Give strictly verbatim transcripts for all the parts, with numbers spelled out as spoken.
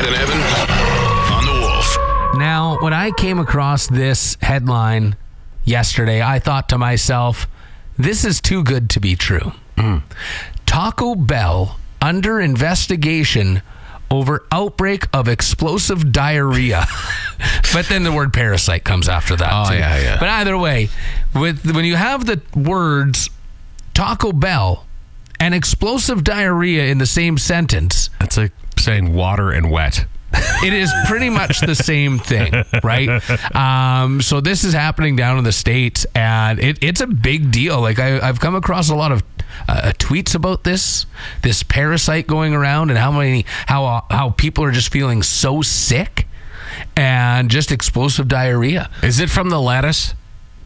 Brad and Evan on the Wolf. Now, when I came across this headline yesterday, I thought to myself, this is too good to be true. Mm. Taco Bell under investigation over outbreak of explosive diarrhea. But then the word parasite comes after that, oh, too. yeah, yeah. But either way, with when you have the words Taco Bell and explosive diarrhea in the same sentence, that's like saying water and wet. It is pretty much the same thing, right? Um, so this is happening down in the States, and it, it's a big deal. Like I, I've come across a lot of uh, tweets about this, this parasite going around, and how many, how uh, how people are just feeling so sick, and just explosive diarrhea. Is it from the lettuce?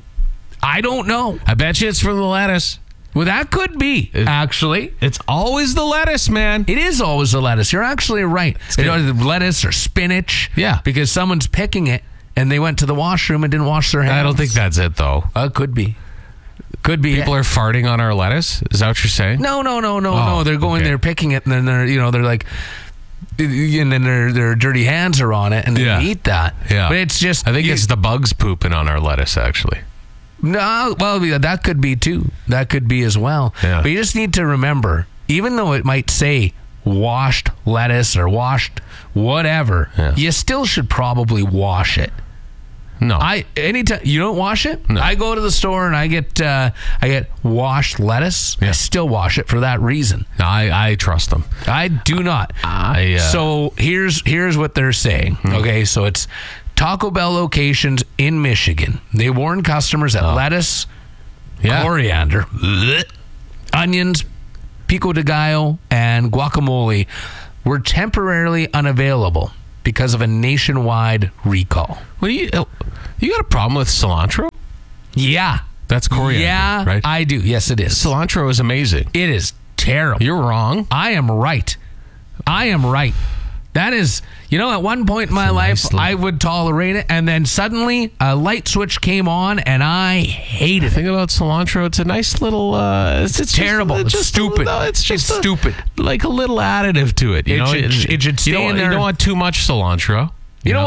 I don't know. I bet you it's from the lettuce. Well, that could be, it, actually. It's always the lettuce, man. It is always the lettuce. You're actually right. You know, the lettuce or spinach. Yeah. Because someone's picking it, and they went to the washroom and didn't wash their hands. I don't think that's it, though. Uh, it could be. Could be. People are farting on our lettuce? Is that what you're saying? No, no, no, no, oh, no. They're going, okay. they're picking it, and then they're, you know, they're like, and then their their dirty hands are on it, and they yeah. eat that. Yeah. But it's just. I think you, it's the bugs pooping on our lettuce, actually. No, well, that could be too. That could be as well. Yeah. But you just need to remember, even though it might say washed lettuce or washed whatever, yeah. you still should probably wash it. No, I anytime you don't wash it. No. I go to the store and I get uh, I get washed lettuce. Yeah. I still wash it for that reason. No, I I trust them. I do not. I uh, so here's here's what they're saying. Hmm. Okay, so it's Taco Bell locations in Michigan. They warn customers that oh. lettuce, yeah. coriander, bleh, onions, pico de gallo, and guacamole were temporarily unavailable because of a nationwide recall. Well, you, you got a problem with cilantro? Yeah. That's coriander, yeah, right? I do. Yes, it is. Cilantro is amazing. It is terrible. You're wrong. I am right. I am right. That is, you know, at one point in my life, nice I would tolerate it, and then suddenly a light switch came on, and I hated it. Think about cilantro. It's a nice little... Uh, it's, it's terrible. Just, it's just stupid. No, it's just it's a, stupid. Like a little additive to it. You it know, should, it, it should stay you don't, in there. You don't want too much cilantro.